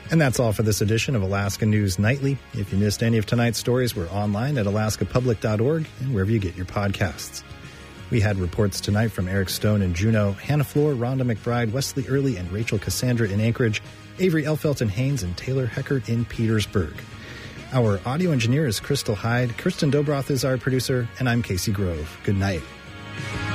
And that's all for this edition of Alaska News Nightly. If you missed any of tonight's stories, we're online at alaskapublic.org and wherever you get your podcasts. We had reports tonight from Eric Stone in Juneau, Hannah Floor, Rhonda McBride, Wesley Early, and Rachel Cassandra in Anchorage, Avery Elfelt in Haines, and Taylor Heckert in Petersburg. Our audio engineer is Crystal Hyde, Kirsten Dobroth is our producer, and I'm Casey Grove. Good night.